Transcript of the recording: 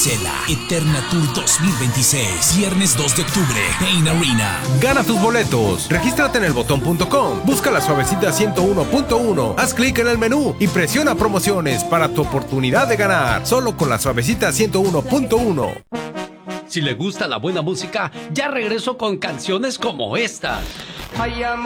Cela Eterna Tour 2026. Viernes 2 de octubre, Pain Arena. Gana tus boletos. Regístrate en elbotón.com. Busca la Suavecita 101.1. Haz clic en el menú y presiona promociones para tu oportunidad de ganar. Solo con la Suavecita 101.1. Si le gusta la buena música, ya regreso con canciones como esta.